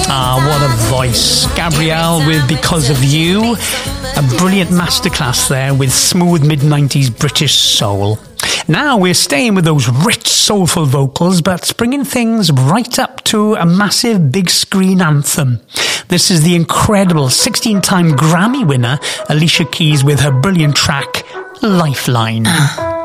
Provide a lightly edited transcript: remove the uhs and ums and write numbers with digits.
What a voice. Gabrielle with Because of You. A brilliant masterclass there with smooth mid-90s British soul. Now we're staying with those rich, soulful vocals, but bringing things right up to a massive big screen anthem. This is the incredible 16-time Grammy winner, Alicia Keys, with her brilliant track, Lifeline.